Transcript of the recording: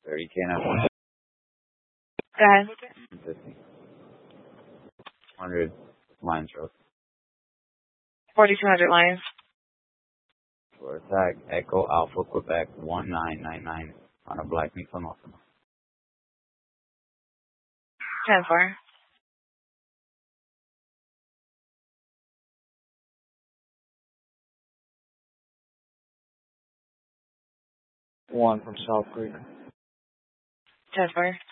30K now. Go ahead. 50. 100 Lions Road. 4200 Lions. For attack, Echo Alpha Quebec 1999 on a Black Meat from Alpha. 10-4. One from South Creek. 10-4.